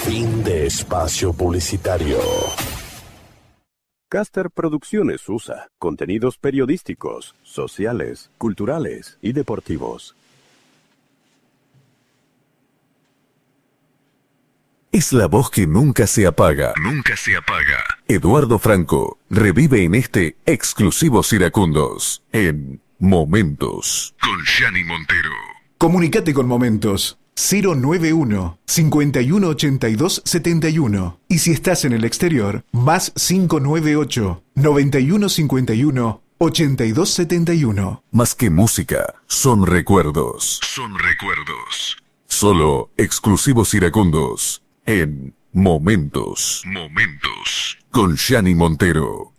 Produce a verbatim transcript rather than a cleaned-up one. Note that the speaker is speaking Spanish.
Fin de espacio publicitario. Caster Producciones U S A. Contenidos periodísticos, sociales, culturales y deportivos. Es la voz que nunca se apaga. Nunca se apaga. Eduardo Franco revive en este exclusivo Iracundos en Momentos con Gianni Montero. Comunicate con Momentos cero nueve uno, cincuenta y uno ochenta y dos setenta y uno. Y si estás en el exterior, más cinco nueve ocho, noventa y uno cincuenta y uno ochenta y dos setenta y uno. Más que música, son recuerdos. Son recuerdos. Solo exclusivos iracundos en Momentos. Momentos con Gianni Montero.